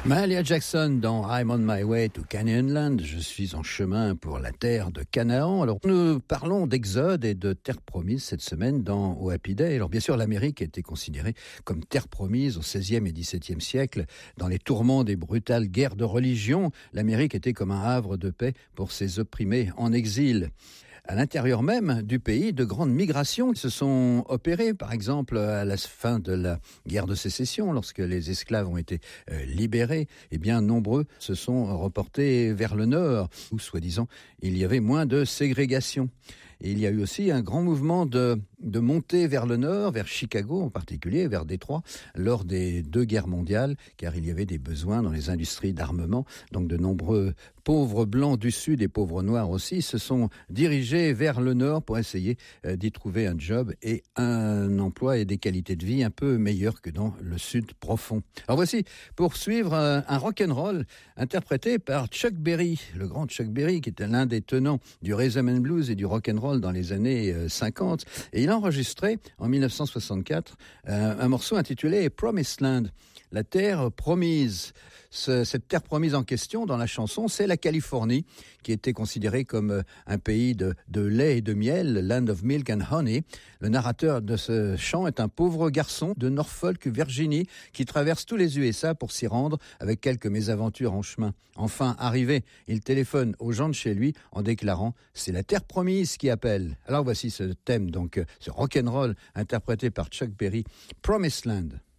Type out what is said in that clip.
Mahalia Jackson dans I'm on my way to Canaanland. Je suis en chemin pour la terre de Canaan. Alors, nous parlons d'Exode et de terre promise cette semaine dans Au Happy Day. Alors, bien sûr, l'Amérique a été considérée comme terre promise au XVIe et XVIIe siècle. Dans les tourments des brutales guerres de religion, l'Amérique était comme un havre de paix pour ses opprimés en exil. À l'intérieur même du pays, de grandes migrations se sont opérées. Par exemple, à la fin de la guerre de sécession, lorsque les esclaves ont été libérés, eh bien, nombreux se sont reportés vers le nord, où, soi-disant, il y avait moins de ségrégation. Et il y a eu aussi un grand mouvement de montée vers le nord, vers Chicago en particulier, vers Détroit, lors des 2 guerres mondiales, car il y avait des besoins dans les industries d'armement. Donc de nombreux pauvres blancs du sud et pauvres noirs aussi se sont dirigés vers le nord pour essayer d'y trouver un job et un emploi et des qualités de vie un peu meilleures que dans le sud profond. Alors voici, pour suivre, un rock'n'roll interprété par Chuck Berry, le grand Chuck Berry, qui était l'un des tenants du rhythm and blues et du rock'n'roll dans les années 50. Et il a enregistré en 1964 un morceau intitulé Promised Land, la terre promise. Cette terre promise en question dans la chanson, c'est la Californie, qui était considérée comme un pays de lait et de miel, Land of Milk and Honey. Le narrateur de ce chant est un pauvre garçon de Norfolk, Virginie, qui traverse tous les USA pour s'y rendre avec quelques mésaventures en chemin. Enfin, arrivé, il téléphone aux gens de chez lui en déclarant « C'est la terre promise qui appelle ». Alors voici ce thème, donc ce rock'n'roll interprété par Chuck Berry, Promised Land.